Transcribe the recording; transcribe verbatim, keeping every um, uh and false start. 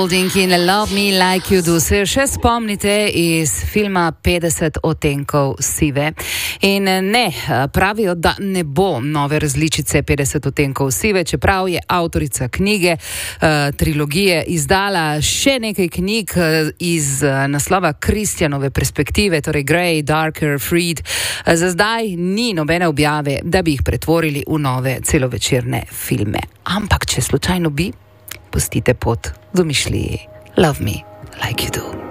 Holding in Love Me Like You Do. Se še spomnite iz filma petdeset odtenkov sive. In ne, pravijo, da ne bo nove različice petdeset odtenkov sive, čeprav je avtorica knjige, trilogije, izdala še nekaj knjig iz naslova Kristjanove perspektive, torej Grey, Darker, Freed. Za zdaj ni nobene objave, da bi jih pretvorili v nove celovečerne filme. Ampak, če slučajno bi, pustite pot domišljiji. Love me like you do.